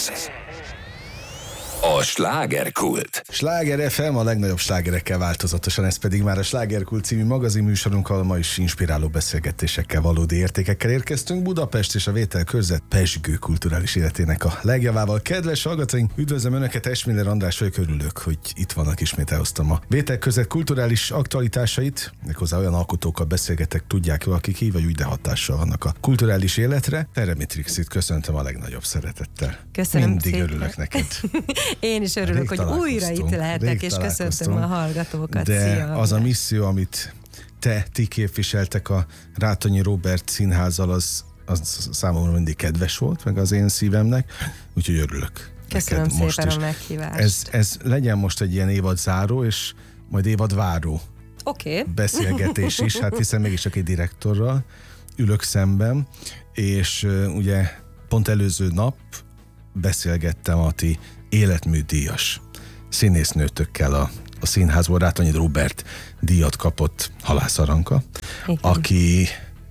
A slágerkult. Sláger FM, a legnagyobb slágerekkel változatosan, ez pedig már a Slágerkult című magazinműsorunkkal, ma is inspiráló beszélgetésekkel, valódi értékekkel érkeztünk Budapest és a vételkörzet pezsgő kulturális életének a legjavával. Kedves hallgatóink, üdvözlöm Önöket, Esmiller András vagyok, örülök, hogy itt vannak, ismét elhoztam a vételkörzet kulturális aktualitásait, méghozzá olyan alkotókkal beszélgetek, tudják jól, akik így vagy úgy, de hatással vannak a kulturális életre. Teremitrixit köszöntöm a legnagyobb szeretettel. Köszönöm Mindig szépen. Örülök neked. Én is örülök, hogy újra itt lehetek, és köszöntöm a hallgatókat. De Szia! az a misszió, amit ti képviseltek a Rátonyi Róbert Színházzal, az számomra mindig kedves volt, meg az én szívemnek, úgyhogy örülök. Köszönöm szépen a meghívást. Ez legyen most egy ilyen évadzáró, és majd évadváró beszélgetés is, hát hiszen mégis csak egy direktorral ülök szemben, és ugye pont előző nap beszélgettem a ti életműdíjas színésznőtökkel a színházból. Rátonyi Róbert díjat kapott Halász Aranka, akivel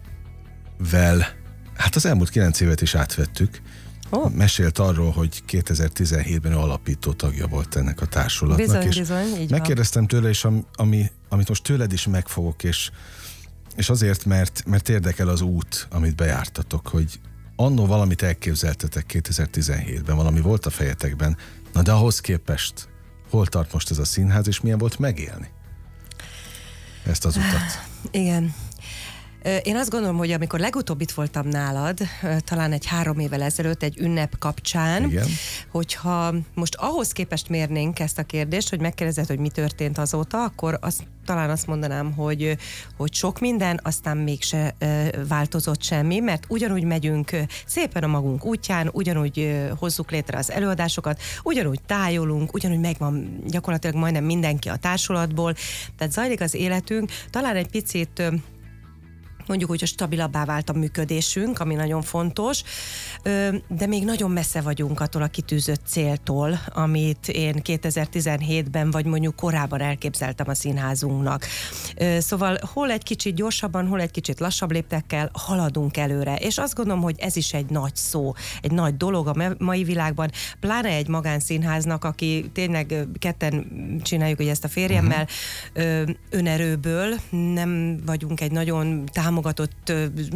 hát az elmúlt 9 évet is átvettük. Mesélt arról, hogy 2017-ben ő alapító tagja volt ennek a társulatnak. Bizony, így megkérdeztem tőle, és amit most tőled is megfogok, és azért, mert érdekel az út, amit bejártatok, hogy annó valamit elképzeltetek 2017-ben, valami volt a fejetekben, na de ahhoz képest hol tart most ez a színház, és milyen volt megélni ezt az utat? Igen. Én azt gondolom, hogy amikor legutóbb itt voltam nálad, talán egy 3 évvel ezelőtt, egy ünnep kapcsán, igen, hogyha most ahhoz képest mérnénk ezt a kérdést, hogy megkérdezed, hogy mi történt azóta, akkor talán azt mondanám, hogy sok minden, aztán mégse változott semmi, mert ugyanúgy megyünk szépen a magunk útján, ugyanúgy hozzuk létre az előadásokat, ugyanúgy tájolunk, ugyanúgy megvan gyakorlatilag majdnem mindenki a társulatból, tehát zajlik az életünk, talán egy picit mondjuk úgy, hogy stabilabbá vált a működésünk, ami nagyon fontos, de még nagyon messze vagyunk attól a kitűzött céltól, amit én 2017-ben, vagy mondjuk korábban elképzeltem a színházunknak. Szóval hol egy kicsit gyorsabban, hol egy kicsit lassabb léptekkel haladunk előre, és azt gondolom, hogy ez is egy nagy szó, egy nagy dolog a mai világban, pláne egy magánszínháznak, aki tényleg ketten csináljuk ugye ezt a férjemmel, önerőből, nem vagyunk egy nagyon támogatott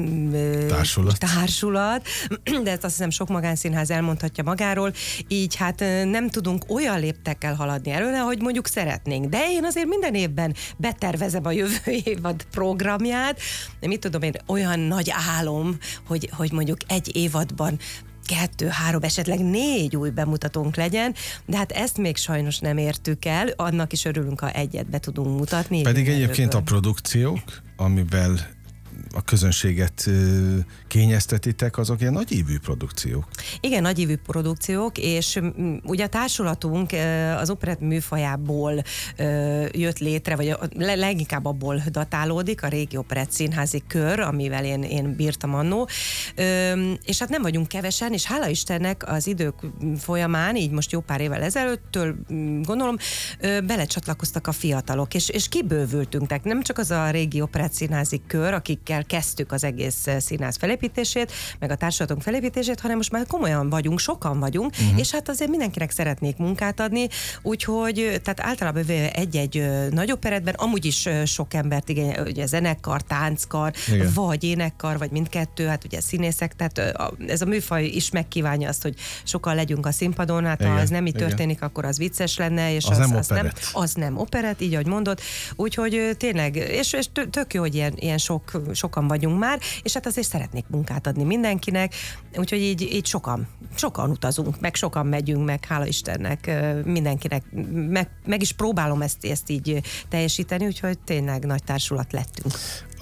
társulat, de ezt azt hiszem sok magánszínház elmondhatja magáról, így hát nem tudunk olyan léptekkel haladni előre, ahogy mondjuk szeretnénk. De én azért minden évben betervezem a jövő évad programját, de mit tudom én, olyan nagy álom, hogy mondjuk egy évadban 2, 3, esetleg 4 új bemutatónk legyen, de hát ezt még sajnos nem értük el, annak is örülünk, ha egyet be tudunk mutatni. Pedig egyébként a produkciók, amivel a közönséget kényeztetitek, azok ilyen nagyívű produkciók. Igen, nagyívű produkciók, és ugye a társulatunk az operett műfajából jött létre, vagy leginkább abból datálódik, a régi operett színházi kör, amivel én bírtam annó, és hát nem vagyunk kevesen, és hála Istennek az idők folyamán, így most jó pár évvel ezelőttől gondolom, belecsatlakoztak a fiatalok, és kibővültünk, tehát nem csak az a régi operett színházi kör, akikkel kezdtük az egész színház felépítését, meg a társulatunk felépítését, hanem most már komolyan vagyunk, sokan vagyunk, és hát azért mindenkinek szeretnék munkát adni, úgyhogy tehát általában egy-egy nagy operettben amúgy is sok embert igényel, ugye zenekar, tánckar, vagy énekkar, vagy mindkettő, hát ugye színészek, tehát ez a műfaj is megkívánja azt, hogy sokan legyünk a színpadon, hát ha az nem így történik, akkor az vicces lenne, és az nem operett, így ahogy mondod, úgyhogy tényleg, és tök jó, hogy ilyen sokan vagyunk már, és hát azért szeretnék munkát adni mindenkinek, úgyhogy így sokan utazunk, meg sokan megyünk, meg hála Istennek mindenkinek, meg is próbálom ezt így teljesíteni, úgyhogy tényleg nagy társulat lettünk.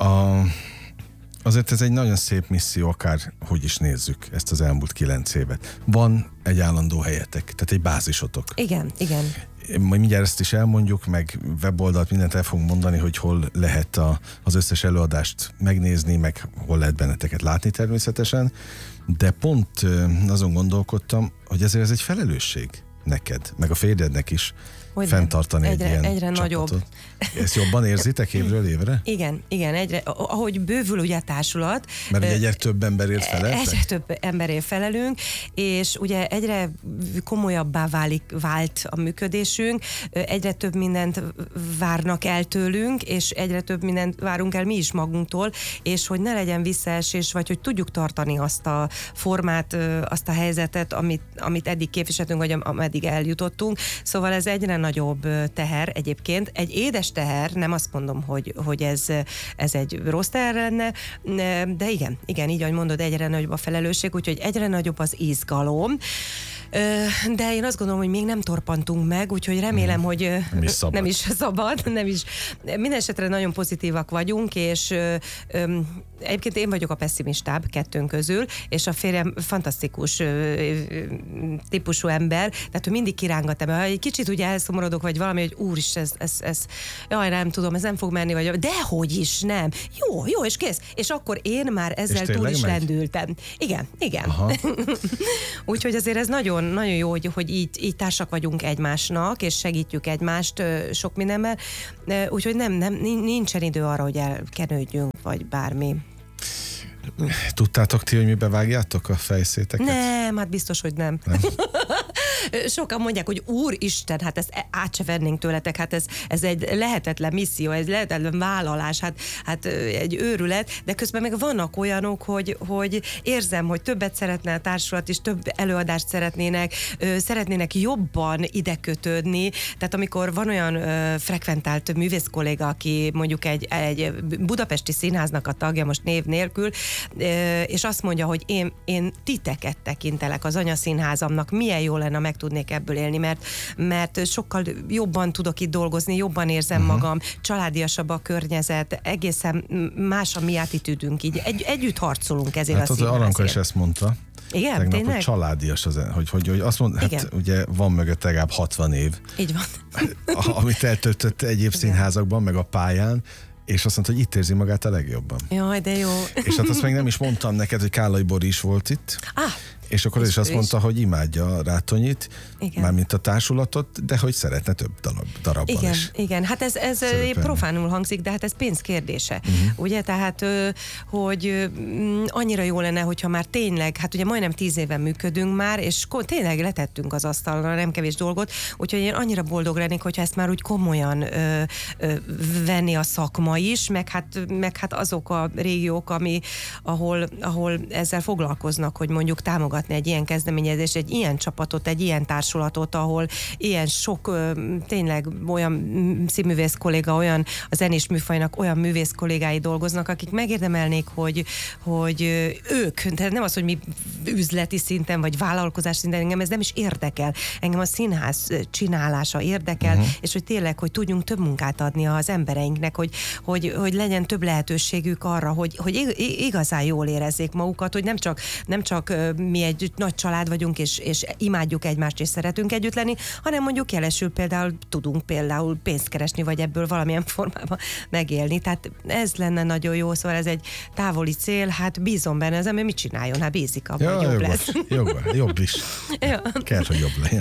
Azért ez egy nagyon szép misszió, akár hogy is nézzük ezt az elmúlt 9 évet. Van egy állandó helyetek, tehát egy bázisotok. Igen. Majd mindjárt ezt is elmondjuk, meg weboldalt, mindent el fogunk mondani, hogy hol lehet az összes előadást megnézni, meg hol lehet benneteket látni természetesen, de pont azon gondolkodtam, hogy ezért ez egy felelősség. neked, meg a férjednek is Hogy fenntartani egyre, egy ilyen egyre csapatot. nagyobb. Ezt jobban érzitek évről évre? Igen, egyre, ahogy bővül ugye a társulat. Mert ugye egyre több emberért feleltek? Egyre több emberért felelünk, és ugye egyre komolyabbá vált a működésünk, egyre több mindent várnak el tőlünk, és egyre több mindent várunk el mi is magunktól, és hogy ne legyen visszaesés, vagy hogy tudjuk tartani azt a formát, azt a helyzetet, amit eddig képviseltünk, vagy ameddig eljutottunk. Szóval ez egyre nagyobb teher egyébként. Egy édes teher, nem azt mondom, hogy ez egy rossz teher lenne, de igen, így ahogy mondod, egyre nagyobb a felelősség, úgyhogy egyre nagyobb az izgalom. De én azt gondolom, hogy még nem torpantunk meg, úgyhogy remélem, hogy nem is szabad. Minden esetre nagyon pozitívak vagyunk, és egyébként én vagyok a pessimistább kettőnk közül, és a férjem fantasztikus típusú ember, tehát ő mindig kirángat ebbe. Ha egy kicsit ugye elszomorodok, vagy valami, hogy úristen, ez jaj, nem tudom, ez nem fog menni, vagy dehogy is, nem. Jó, és kész. És akkor én már ezzel túl is lendültem. Igen. Úgyhogy azért ez nagyon, nagyon jó, hogy így társak vagyunk egymásnak, és segítjük egymást sok mindenben. Úgyhogy nincsen idő arra, hogy elkenődjünk, vagy bármi. Tudtátok ti, hogy mibe vágjátok a fejszéteket? Nem, hát biztos, hogy nem. Sokan mondják, hogy Úristen, hát ezt át se vennénk tőletek, hát ez egy lehetetlen misszió, egy lehetetlen vállalás, hát egy őrület, de közben meg vannak olyanok, hogy érzem, hogy többet szeretne a társulat, és több előadást szeretnének jobban ide kötődni, tehát amikor van olyan frekventált művész kolléga, aki mondjuk egy budapesti színháznak a tagja, most név nélkül, és azt mondja, hogy én titeket tekintelek az anyaszínházamnak, milyen jó lenne, meg tudnék ebből élni, mert sokkal jobban tudok itt dolgozni, jobban érzem magam, családiasabb a környezet, egészen más a mi attitűdünk, így együtt harcolunk ezért hát a színházért. Aranka is ezt mondta. Igen, tegnap, tényleg? hogy családias az, hogy azt mondta, hát ugye van mögött legalább 60 év. Így van. Amit eltöltött egyéb színházakban, meg a pályán, és azt mondta, hogy itt érzi magát a legjobban. Jaj, de jó. És hát azt még nem is mondtam neked, hogy Kállai Bori is volt itt. És akkor ő is azt mondta, hogy imádja Rátonyit, mármint a társulatot, de hogy szeretne több darabban is. Igen, hát ez profánul hangzik, de hát ez pénz kérdése. Ugye, tehát, hogy annyira jó lenne, hogyha már tényleg, hát ugye majdnem 10 éven működünk már, és tényleg letettünk az asztalra nem kevés dolgot, úgyhogy én annyira boldog lennék, hogyha ezt már úgy komolyan venni a szakma is, meg hát azok a régiók, ahol ezzel foglalkoznak, hogy mondjuk támogatni egy ilyen kezdeményezést, egy ilyen csapatot, egy ilyen társulatot, ahol ilyen sok tényleg olyan színművész kolléga, olyan a zenés műfajnak olyan művész kollégái dolgoznak, akik megérdemelnék, hogy ők, tehát nem az, hogy mi üzleti szinten, vagy vállalkozás szinten, engem ez nem is érdekel. Engem a színház csinálása érdekel, és hogy tényleg, hogy tudjunk több munkát adni az embereinknek, hogy legyen több lehetőségük arra, hogy igazán jól érezzék magukat, hogy nem csak mi egy nagy család vagyunk, és imádjuk egymást, és szeretünk együtt lenni, hanem mondjuk jelesül tudunk pénzt keresni, vagy ebből valamilyen formában megélni. Tehát ez lenne nagyon jó, szóval ez egy távoli cél, hát bízom benne, az ember mit csináljon? Hát bízik abban, hogy jobb lesz. Jobb is. Kell, hogy jobb legyen.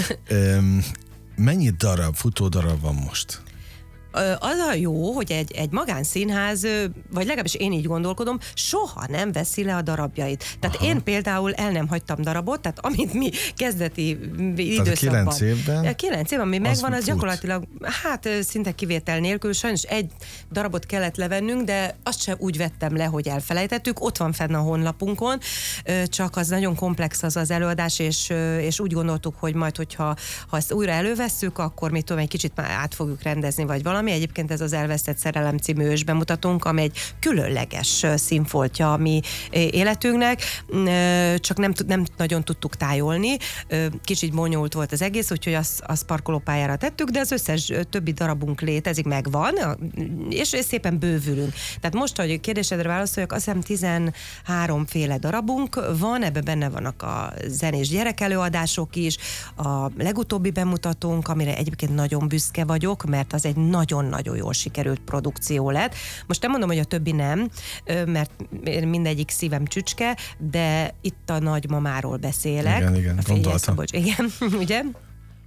Mennyi futódarab van most? Az a jó, hogy egy magánszínház, vagy legalábbis én így gondolkodom, soha nem veszi le a darabjait. Tehát én például el nem hagytam darabot, tehát amit mi kezdeti időszakban. 9 évben? 9 évben, ami megvan, az gyakorlatilag, hát szinte kivétel nélkül, sajnos egy darabot kellett levennünk, de azt sem úgy vettem le, hogy elfelejtettük. Ott van fenn a honlapunkon, csak az nagyon komplex az előadás, és úgy gondoltuk, hogy majd, hogyha ezt újra elővesszük, akkor mit tudom, egy kicsit már át fogjuk rendezni, vagy valami. Egyébként ez az Elvesztett szerelem című ősbemutatónk, ami egy különleges színfoltja a mi életünknek, csak nem nagyon tudtuk tájolni. Kicsit bonyolult volt az egész, úgyhogy azt parkolópályára tettük, de az összes többi darabunk létezik, megvan, és szépen bővülünk. Tehát most, hogy kérdésedre válaszoljak, azt hiszem 13 féle darabunk van, ebben benne vannak a zenés gyerekelőadások is, a legutóbbi bemutatónk, amire egyébként nagyon büszke vagyok, mert az egy nagyon-nagyon jól sikerült produkció lett. Most nem mondom, hogy a többi nem, mert mindegyik szívem csücske, de itt a nagymamáról beszélek. Igen, gondoltam. Igen, ugye?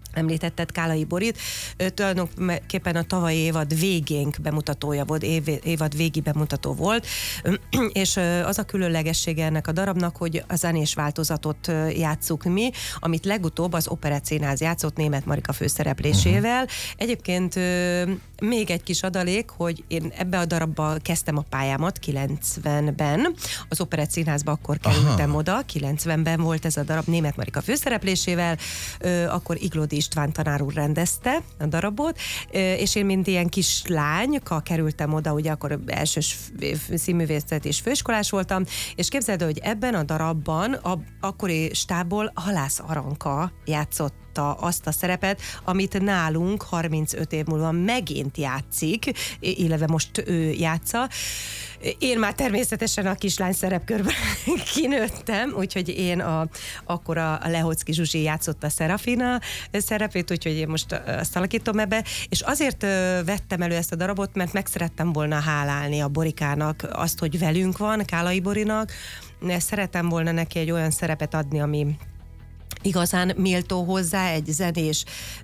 említetted Kálai Borit, tulajdonképpen a tavalyi évad végénk bemutatója volt, évad végi bemutató volt, és az a különlegessége ennek a darabnak, hogy a zenés változatot játsszuk mi, amit legutóbb az Operett Színház játszott Németh Marika főszereplésével. Egyébként még egy kis adalék, hogy én ebbe a darabba kezdtem a pályámat 90-ben, az Operett Színházba akkor kerültem oda, 90-ben volt ez a darab Németh Marika főszereplésével, akkor Iglódi István tanár úr rendezte a darabot, és én mint ilyen kislányka kerültem oda, ugye akkor elsős színművészet és főiskolás voltam, és képzeld, hogy ebben a darabban akkori stábból Halász Aranka játszott azt a szerepet, amit nálunk 35 év múlva megint játszik, illetve most ő játsza. Én már természetesen a kislány szerepkörben kinőttem, úgyhogy én akkor a Lehocki Zsuzsi játszott a Szerafina szerepét, úgyhogy én most azt alakítom ebbe, és azért vettem elő ezt a darabot, mert meg szerettem volna hálálni a Borikának azt, hogy velünk van, Kálai Borinak, szerettem volna neki egy olyan szerepet adni, ami igazán méltó hozzá, egy zenés.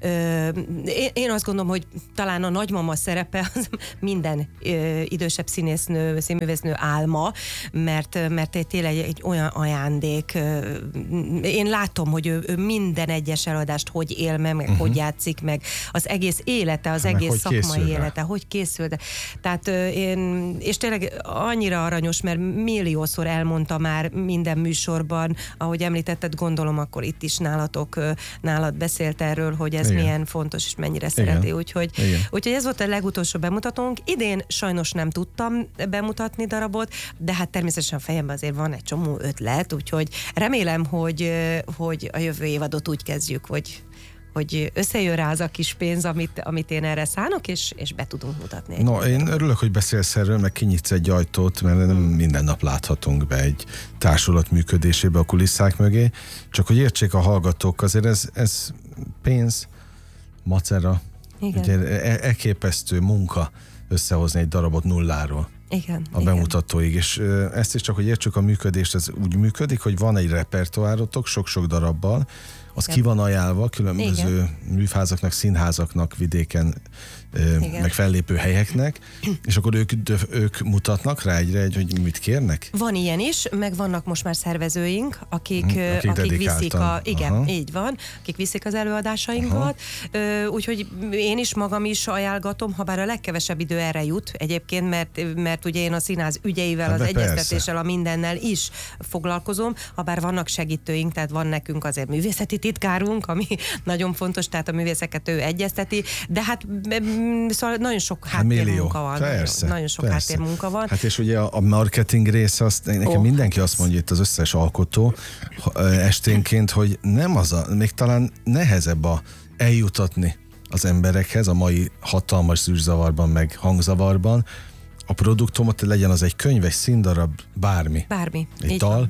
Én azt gondolom, hogy talán a nagymama szerepe az minden idősebb színművésznő álma, mert tényleg egy olyan ajándék. Én látom, hogy ő minden egyes eladást hogy él meg hogy játszik meg, az egész élete, az egész szakmai élete, hogy készül. Tehát és tényleg annyira aranyos, mert milliószor elmondta már minden műsorban, ahogy említetted, gondolom, akkor itt is nálad beszélt erről, hogy ez milyen fontos, és mennyire szereti. Úgyhogy ez volt a legutolsó bemutatónk. Idén sajnos nem tudtam bemutatni darabot, de hát természetesen a fejemben azért van egy csomó ötlet, úgyhogy remélem, hogy a jövő évadot úgy kezdjük, hogy összejön rá az a kis pénz, amit én erre szánok, és be tudunk mutatni. Én örülök, hogy beszélsz erről, meg kinyitsz egy ajtót, mert nem minden nap láthatunk be egy társulat működésébe a kulisszák mögé. Csak hogy értsék a hallgatók, azért ez pénz, macera, ugye elképesztő munka összehozni egy darabot nulláról. A bemutatóig, és ezt is csak, hogy értsük a működést, ez úgy működik, hogy van egy repertoárotok sok-sok darabbal, az ki van ajánlva különböző műfázaknak, színházaknak, vidéken, meg fellépő helyeknek, és akkor ők mutatnak rá hogy mit kérnek? Van ilyen is, meg vannak most már szervezőink, akik viszik így van, akik viszik az előadásainkat, úgyhogy én is magam is ajánlgatom, ha bár a legkevesebb idő erre jut egyébként, mert ugye én a színház ügyeivel, az egyeztetéssel, a mindennel is foglalkozom, ha bár vannak segítőink, tehát van nekünk azért művészeti titkárunk, ami nagyon fontos, tehát a művészeket ő egyezteti, de hát szóval nagyon sok háttérmunka van. Nagyon sok háttérmunka van. Hát és ugye a marketing része, nekem mindenki azt mondja, itt az összes alkotó esténként, hogy nem még talán nehezebb eljutatni az emberekhez a mai hatalmas zűrzavarban, meg hangzavarban. A produktumot legyen az egy könyv, egy színdarab, bármi. Egy dal.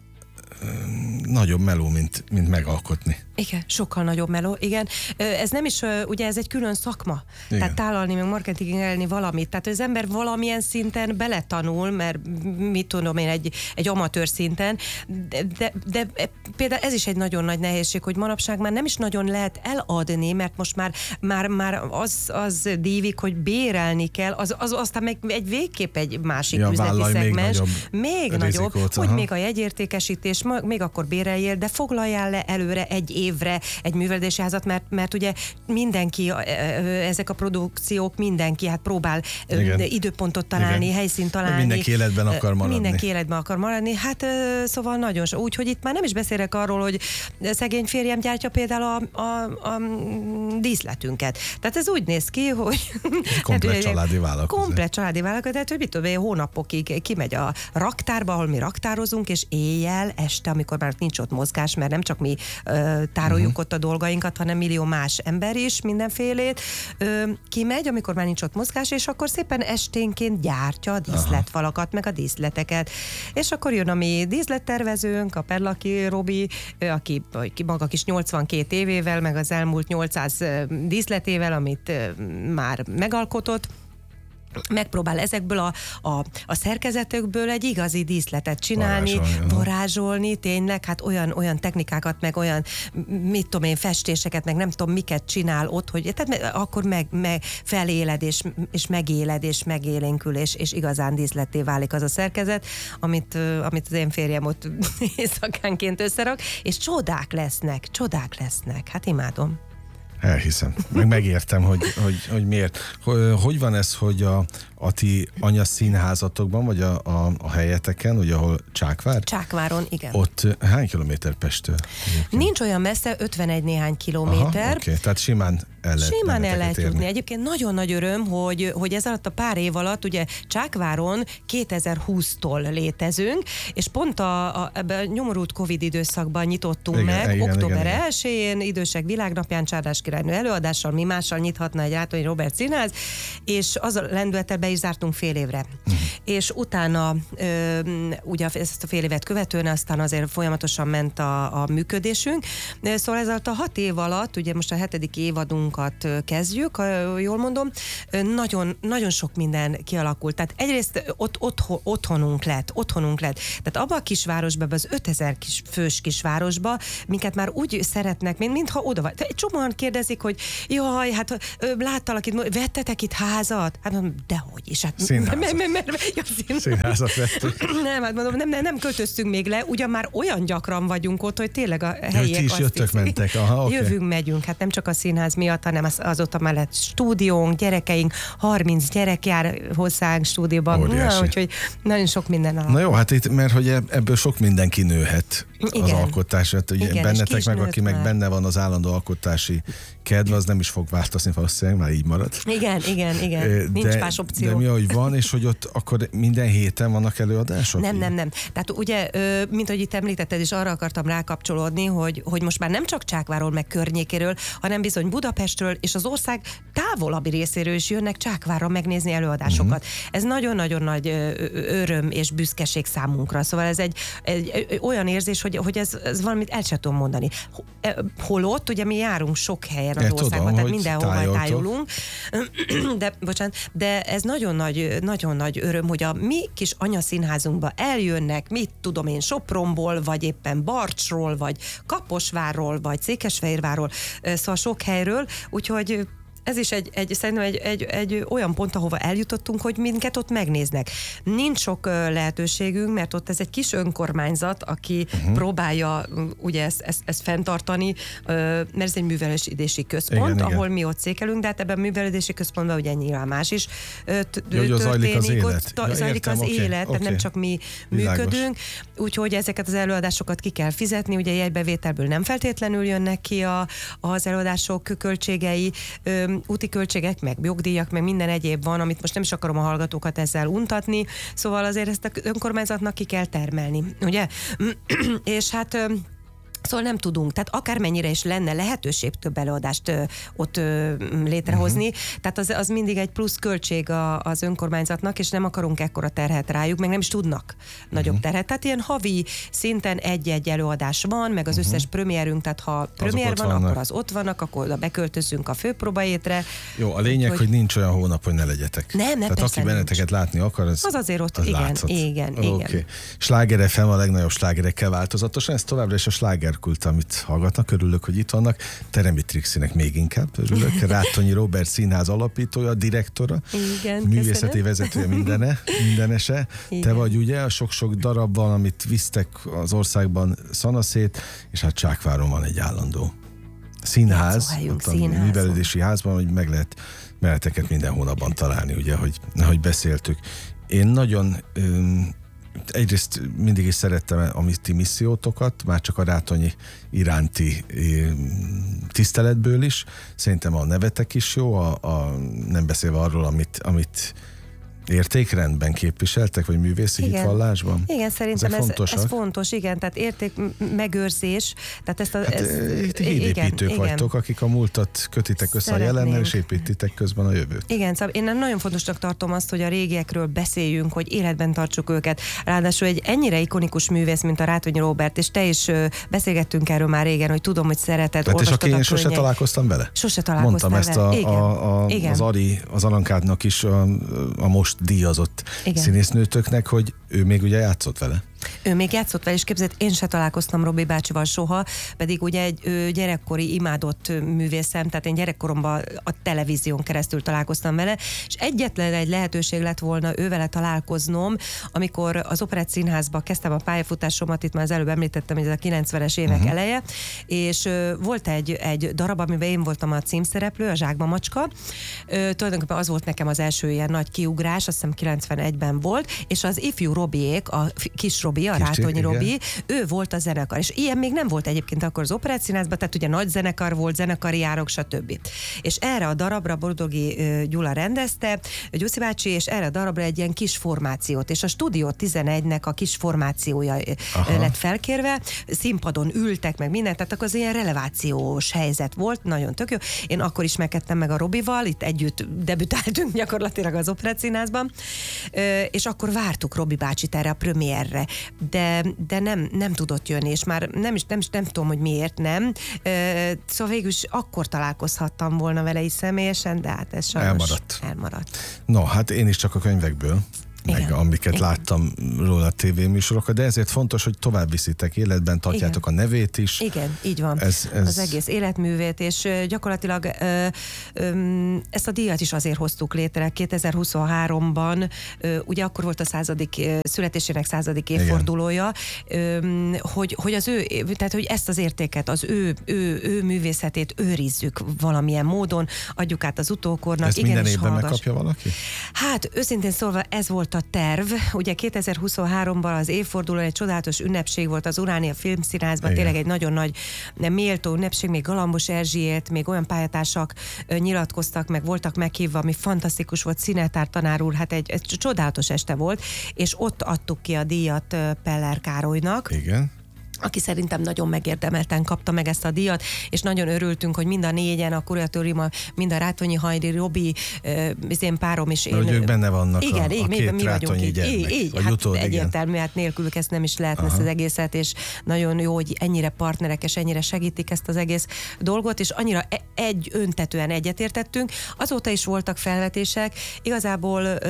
Nagyobb meló, mint megalkotni. Igen, sokkal nagyobb meló, igen. Ez nem is, ugye ez egy külön szakma. Igen. Tehát tálalni, meg marketingelni valamit. Tehát az ember valamilyen szinten beletanul, mert mit tudom én, egy amatőr szinten, de például ez is egy nagyon nagy nehézség, hogy manapság már nem is nagyon lehet eladni, mert most már az dívik, hogy bérelni kell, az aztán meg végképp egy másik üzleti szegmens. Még nagyobb, hogy még a jegyértékesítés, még akkor béreljél, de foglaljál le előre egy évre egy művelődési házat, mert ugye mindenki, ezek a produkciók, mindenki hát próbál időpontot találni, helyszínt találni. Mindenki életben akar maradni. Mindenki életben akar maradni. Hát szóval nagyon sok. Úgyhogy itt már nem is beszélek arról, hogy szegény férjem gyártja például a díszletünket. Tehát ez úgy néz ki, hogy komplet családi vállalkozás. Komplet családi vállalkozás, tehát hogy mit tudom, hónapokig kimegy a raktárba, ahol mi raktározunk, és éjjel, este, amikor már nincs ott mozgás, mert nem csak mi tároljuk ott a dolgainkat, hanem millió más ember is, mindenfélét. Kimegy, amikor már nincs ott mozgás, és akkor szépen esténként gyártja a díszletfalakat, meg a díszleteket. És akkor jön a mi díszlettervezőnk, a Perlaki Robi, aki maga kis 82 évével, meg az elmúlt 800 díszletével, amit már megalkotott, megpróbál ezekből a szerkezetekből egy igazi díszletet csinálni, varázsolni, tényleg, hát olyan technikákat, meg olyan, mit tudom én, festéseket, meg nem tudom miket csinál ott, hogy tehát akkor meg feléled, és megéled, és megélénkül, és igazán díszletté válik az a szerkezet, amit az én férjem ott éjszakánként összerak, és csodák lesznek, hát imádom. Elhiszem. Megértem, hogy miért. Hogy van ez, hogy a ti anyaszínházatokban, vagy a helyeteken, ugye ahol Csákvár? Csákváron, igen. Ott hány kilométer Pesttől? Nincs olyan messze, 51 néhány kilométer. Oké, tehát simán el lehet jutni. Egyébként nagyon nagy öröm, hogy ez alatt a pár év alatt, ugye Csákváron 2020-tól létezünk, és pont ebben a nyomorult Covid időszakban nyitottunk meg, október 1-én, Idősek Világnapján, Csárdás királynő előadással, mi mással nyithatna egy Rátonyi Róbert Színház, és az a lendülettel be is zártunk fél évre. És utána, ugye ezt a fél évet követően, aztán azért folyamatosan ment a működésünk. Szóval ez alatt a 6 év alatt, ugye most a 7. évadunkat kezdjük, jól mondom, nagyon sok minden kialakult. Tehát egyrészt otthonunk lett. Tehát abban a kisvárosban, az 5000 fős kisvárosban, minket már úgy szeretnek, mintha oda vagy. Egy csomóan kérdezik, hogy jaj, hát láttalak itt, vettetek itt házat? Hát mondom, dehogy is. Hát, Színházat vettük. Nem, hát mondom, nem költöztünk még le, ugyan már olyan gyakran vagyunk ott, hogy tényleg a helyiek azt jöttök, mentek. Aha, okay. Jövünk, megyünk, hát nem csak a színház miatt, hanem az ott mellett stúdiónk, gyerekeink, 30 gyerek jár hozzánk stúdióban, úgyhogy nagyon sok minden Na jó, hát itt, mert hogy ebből sok minden kinőhet az alkotás, hát ugye igen, bennetek meg, aki meg benne van az állandó alkotási kedve, az nem is fog változni, valószínűleg már így marad. Igen. Nincs más opció. De mi, ahogy van, és hogy ott akkor minden héten vannak előadások? Nem. Tehát ugye, mint ahogy itt említetted, és arra akartam rákapcsolódni, hogy most már nem csak Csákváról, meg környékéről, hanem bizony Budapestről és az ország távolabbi részéről is jönnek Csákvárra megnézni előadásokat. Ez nagyon-nagyon nagy öröm és büszkeség számunkra. Szóval ez egy olyan érzés, hogy ez valamit el sem tudom mondani. Holott, ugye mi járunk sok helyen az országban, tehát mindenhol tájolunk. De ez nagyon nagy öröm, hogy a mi kis anyaszínházunkba eljönnek, mit tudom én, Sopronból, vagy éppen Barcsról, vagy Kaposvárról, vagy Székesfehérvárról, szóval sok helyről, úgyhogy ez is szerintem egy olyan pont, ahova eljutottunk, hogy minket ott megnéznek. Nincs sok lehetőségünk, mert ott ez egy kis önkormányzat, aki próbálja ugye ezt fenntartani, mert ez egy művelődési központ, igen. Ahol mi ott székelünk, de hát ebben a művelődési központban ugye nyilván más is történik. Zajlik az élet, tehát nem csak mi működünk, úgyhogy ezeket az előadásokat ki kell fizetni, ugye jegybevételből nem feltétlenül jönnek ki az előadások költségei, úti költségek, meg jogdíjak, meg minden egyéb van, amit most nem is akarom a hallgatókat ezzel untatni, szóval azért ezt a önkormányzatnak ki kell termelni, ugye? És hát szóval nem tudunk, tehát akármennyire is lenne lehetőség több előadást ott létrehozni, tehát az mindig egy plusz költség az önkormányzatnak, és nem akarunk ekkora terhet rájuk, meg nem is tudnak nagyobb terhet. Tehát ilyen havi szinten egy-egy előadás van, meg az összes premierünk, tehát ha premier van, akkor az ott vannak, akkor oda beköltözünk a főpróbaétre. Jó, a lényeg, hogy nincs olyan hónap, hogy ne legyetek. Nem, tehát aki benneteket látni akar, az azért ott, igen. Okay. Sláger FM a legnagyobb slágerekkel változatosan, ez továbbra is a slágerkult, amit hallgatnak, örülök, hogy itt vannak. Teremi Trixinek még inkább örülök. Rátonyi Róbert Színház alapítója, direktora, igen, művészeti vezetője, mindenese. Igen. Te vagy ugye a sok-sok darabban, amit visztek az országban szanaszét, és hát Csákváron van egy állandó színház, ott a művelődési házban, hogy meg lehet mereteket minden hónapban találni, ugye, ahogy beszéltük. Én nagyon egyrészt mindig is szerettem a ti missziótokat, már csak a rátonyi iránti tiszteletből is. Szerintem a nevetek is jó, nem beszélve arról, amit értékrendben képviseltek, vagy művészi hitvallásban? Igen, szerintem ez fontos, igen, tehát értékmegőrzés. Tehát hídépítők vagytok, akik a múltat kötitek össze a jelennel, és építitek közben a jövőt. Igen, szóval én nagyon fontosnak tartom azt, hogy a régiekről beszéljünk, hogy életben tartsuk őket. Ráadásul egy ennyire ikonikus művész, mint a Rátonyi Róbert, és te is beszélgettünk erről már régen, hogy tudom, hogy szereted, olvastad a könyveit. És én sose találkoztam vele? Sose találkoztam vele. Mondtam ezt az Ari, az Alankádnak is a most díjazott színésznőtöknek, hogy ő még ugye játszott vele. Ő még játszott vele, és képzeld, én se találkoztam Robi bácsival soha, pedig ugye egy gyerekkori imádott művészem, tehát én gyerekkoromban a televízión keresztül találkoztam vele, és egyetlen egy lehetőség lett volna ővele találkoznom, amikor az Operett Színházba kezdtem a pályafutásomat, itt már az előbb említettem, hogy ez a 90-es évek eleje, és volt egy darab, amiben én voltam a címszereplő, a Zsákba macska. Tulajdonképpen az volt nekem az első ilyen nagy kiugrás, azt hiszem 91-ben volt, és az ifjú Robiék, a kis Robi, a Rátonyi Robi, ő volt a zenekar. És ilyen még nem volt egyébként akkor az Operett Színházban, tehát ugye nagy zenekar volt, zenekari járok, stb. És erre a darabra Boldogi Gyula rendezte, Gyuszi bácsi, és erre a darabra egy ilyen kis formációt, és a Stúdió 11-nek a kis formációja lett felkérve, színpadon ültek meg mindent, tehát akkor az ilyen relevációs helyzet volt, nagyon tök jó. Én akkor ismerkedtem meg a Robival, itt együtt debütáltunk gyakorlatilag az Operett Színházban, és akkor vártuk Robi bácsit erre a premierre, de nem tudott jönni, és már nem tudom, hogy miért nem. Szóval végül is akkor találkozhattam volna vele is személyesen, de hát ez sajnos elmaradt. No, hát én is csak a könyvekből, meg amiket láttam róla a tévéműsorokat, de ezért fontos, hogy tovább viszitek életben, tartjátok a nevét is. Igen, így van. Az egész életművét, és gyakorlatilag ezt a díjat is azért hoztuk létre 2023-ban, ugye akkor volt a születésének 100. évfordulója, hogy az ő, tehát hogy ezt az értéket, az ő művészetét őrizzük valamilyen módon, adjuk át az utókornak. Ezt minden évben megkapja valaki? Hát őszintén szólva ez volt a terv. Ugye 2023-ban az évfordulón egy csodálatos ünnepség volt az Uránia Filmszínházban, tényleg egy nagyon nagy méltó ünnepség, még Galambos Erzsiét, még olyan pályatársak nyilatkoztak, meg voltak meghívva, ami fantasztikus volt, Színetár tanár úr, hát egy csodálatos este volt, és ott adtuk ki a díjat Peller Károlynak. Igen. Aki szerintem nagyon megérdemelten kapta meg ezt a díjat, és nagyon örültünk, hogy mind a négyen, a kuratóriumban, mind a Rátonyi Hajdi, Robi, az én párom is. Hogy ők benne vannak igen, a két mi Rátonyi gyermek. Így, hát egyértelmű, hát nélkülük ezt nem is lehetne ezt az egészet, és nagyon jó, hogy ennyire partnerek, és ennyire segítik ezt az egész dolgot, és annyira öntetően egyetértettünk. Azóta is voltak felvetések, igazából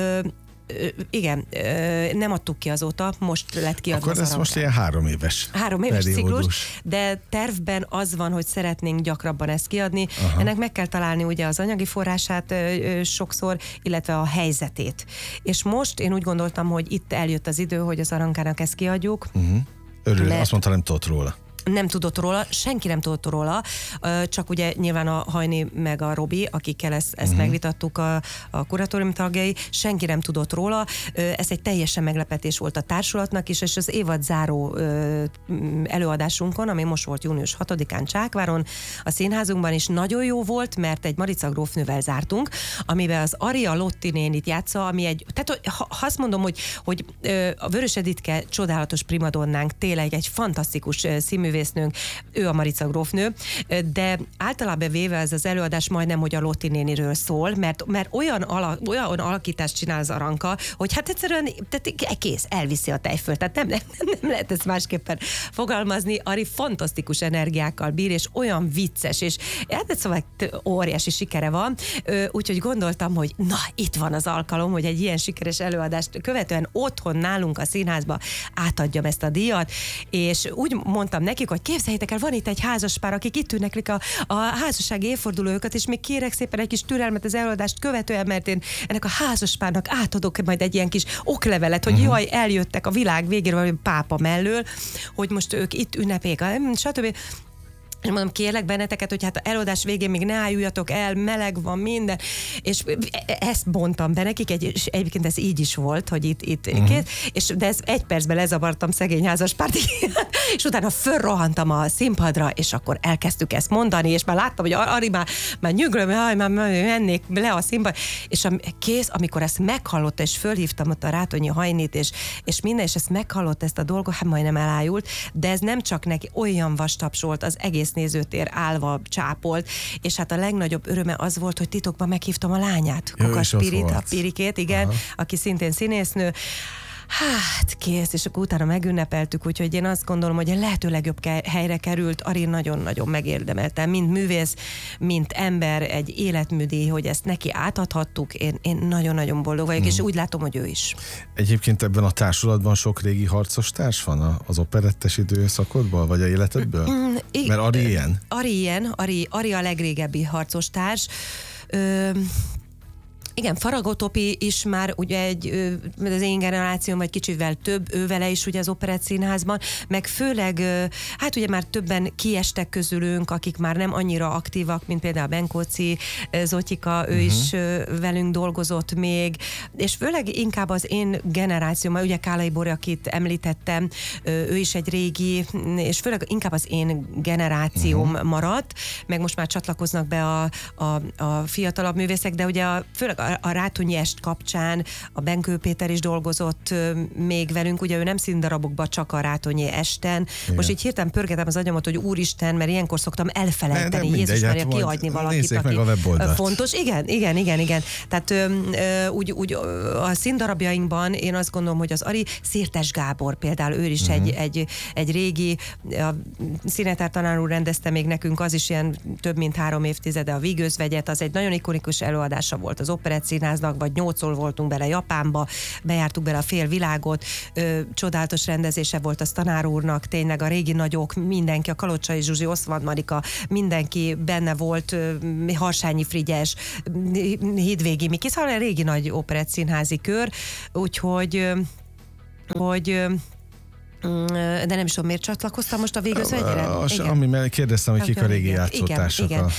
igen, nem adtuk ki azóta, most lett kiadva. Akkor ez most ilyen 3 éves ciklus, de tervben az van, hogy szeretnénk gyakrabban ezt kiadni. Ennek meg kell találni ugye az anyagi forrását sokszor, illetve a helyzetét. És most én úgy gondoltam, hogy itt eljött az idő, hogy az Arankának ezt kiadjuk. Örül, azt mondta, nem tudott róla. Nem tudott róla, senki nem tudott róla, csak ugye nyilván a Hajni meg a Robi, akikkel ezt megvitattuk a kuratórium tagjai, senki nem tudott róla. Ez egy teljesen meglepetés volt a társulatnak is, és az évad záró előadásunkon, ami most volt június 6-án Csákváron, a színházunkban is nagyon jó volt, mert egy Marica grófnővel zártunk, amiben az Aria Lotti nénit játsza, ami tehát ha azt mondom, hogy a Vörös Editke csodálatos primadonnánk, tényleg egy fantasztikus színművésznőnk, ő a Marica grófnő, de általában véve ez az előadás majdnem, hogy a Lotti néniről szól, mert olyan alakítást csinál az Aranka, hogy hát egyszerűen kész, elviszi a tejfölt, tehát nem lehet ezt másképpen fogalmazni. Ari fantasztikus energiákkal bír, és olyan vicces, és hát szóval óriási sikere van, úgyhogy gondoltam, hogy na, itt van az alkalom, hogy egy ilyen sikeres előadást követően otthon nálunk a színházba átadjam ezt a díjat, és úgy mondtam nekik, hogy képzeljétek el, van itt egy házaspár, akik itt ünneplik a házassági évfordulójukat, és még kérek szépen egy kis türelmet az előadást követően, mert én ennek a házaspárnak átadok majd egy ilyen kis oklevelet, hogy jaj, eljöttek a világ végéről, vagy pápa mellől, hogy most ők itt ünnepeljék, stb. És mondom, kérlek benneteket, hogy hát a előadás végén még ne álljuljatok el, meleg van minden, és ezt bontam be nekik, és egyébként ez így is volt, hogy itt de ez 1 percben lezavartam szegény házaspárt, és utána fölrohantam a színpadra, és akkor elkezdtük ezt mondani, és már láttam, hogy Ari már nyüglöm, már mennék le a színpad, és kész, amikor ezt meghallotta, és fölhívtam ott a Rátonyi Hajnit, és minden, és ezt meghallott ezt a dolgot, hát majdnem elájult, de ez nem csak neki, olyan vastaps volt, az egész nézőtér állva csápolt, és hát a legnagyobb öröme az volt, hogy titokban meghívtam a lányát, Kokas Pirit, a Pirikét, igen, aha, aki szintén színésznő. Hát kész, és akkor utána megünnepeltük, úgyhogy én azt gondolom, hogy a lehető legjobb helyre került. Ari nagyon-nagyon megérdemelte, mint művész, mint ember, egy életműdíj, hogy ezt neki átadhattuk. Én nagyon-nagyon boldog vagyok, és úgy látom, hogy ő is. Egyébként ebben a társulatban sok régi harcos társ van az operettes időszakodból, vagy a életedből? Mert Ari ilyen? Ari a legrégebbi harcos társ. Igen, Faragó Topi is már ugye az én generációm, vagy kicsivel több, ő vele is ugye az Operettszínházban, meg főleg, hát ugye már többen kiestek közülünk, akik már nem annyira aktívak, mint például Benkóci Zotyika, ő is velünk dolgozott még, és főleg inkább az én generációm, ugye Kálai Bori, akit említettem, ő is egy régi, és főleg inkább az én generációm maradt, meg most már csatlakoznak be a fiatalabb művészek, de ugye főleg a Rátonyi est kapcsán a Benkő Péter is dolgozott még velünk, ugye ő nem színdarabokban, csak a Rátonyi esten. Igen. Most így hirtelen pörgetem az agyamat, hogy úristen, mert ilyenkor szoktam elfelejteni, Jézus Mária, kihagyni valakit, aki fontos. Igen. Tehát úgy a színdarabjainkban én azt gondolom, hogy az Ari, Szirtes Gábor például, ő is egy régi, a Színetár tanár úr rendezte még nekünk, az is ilyen több mint 3 évtizede a Vígözvegyet, az egy nagyon ikonikus előadása volt az Operettszínháznak, vagy 8-szor voltunk bele Japánba, bejártuk bele a fél világot, csodálatos rendezése volt az tanár úrnak, tényleg a régi nagyok, mindenki, a Kalocsai Zsuzsi, Oszvad Marika, mindenki benne volt, Harsányi Frigyes, Hídvégi Miki, szóval a régi nagy operettszínházi kör, úgyhogy de nem is tudom, miért csatlakoztam most a Vígözvegyre. Ami kérdeztem, hogy kik a régi játszótársak. Igen.